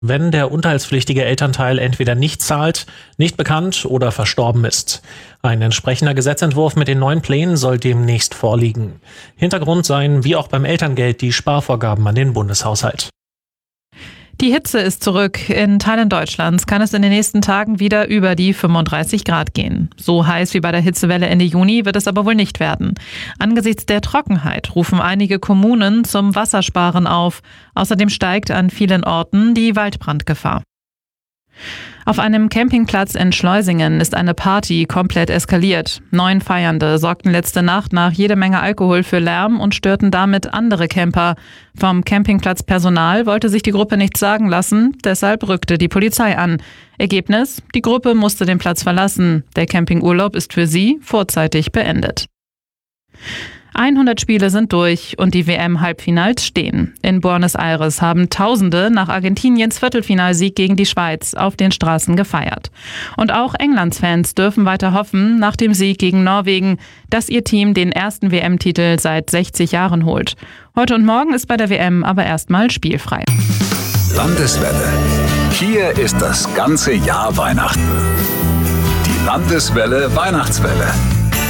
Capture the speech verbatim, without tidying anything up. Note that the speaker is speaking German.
wenn der unterhaltspflichtige Elternteil entweder nicht zahlt, nicht bekannt oder verstorben ist. Ein entsprechender Gesetzentwurf mit den neuen Plänen soll demnächst vorliegen. Hintergrund seien, wie auch beim Elterngeld, die Sparvorgaben an den Bundeshaushalt. Die Hitze ist zurück. In Teilen Deutschlands kann es in den nächsten Tagen wieder über die fünfunddreißig Grad gehen. So heiß wie bei der Hitzewelle Ende Juni wird es aber wohl nicht werden. Angesichts der Trockenheit rufen einige Kommunen zum Wassersparen auf. Außerdem steigt an vielen Orten die Waldbrandgefahr. Auf einem Campingplatz in Schleusingen ist eine Party komplett eskaliert. Neun Feiernde sorgten letzte Nacht nach jede Menge Alkohol für Lärm und störten damit andere Camper. Vom Campingplatzpersonal wollte sich die Gruppe nichts sagen lassen, deshalb rückte die Polizei an. Ergebnis: Die Gruppe musste den Platz verlassen. Der Campingurlaub ist für sie vorzeitig beendet. hundert Spiele sind durch und die W M-Halbfinals stehen. In Buenos Aires haben Tausende nach Argentiniens Viertelfinalsieg gegen die Schweiz auf den Straßen gefeiert. Und auch Englands Fans dürfen weiter hoffen, nach dem Sieg gegen Norwegen, dass ihr Team den ersten W M-Titel seit sechzig Jahren holt. Heute und morgen ist bei der W M aber erstmal spielfrei. Landeswelle. Hier ist das ganze Jahr Weihnachten. Die Landeswelle Weihnachtswelle.